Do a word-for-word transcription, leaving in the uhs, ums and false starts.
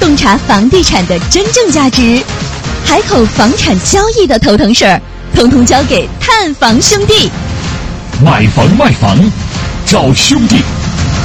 洞察房地产的真正价值，海口房产交易的头疼事儿，统统交给探房兄弟。 买房卖房，找兄弟。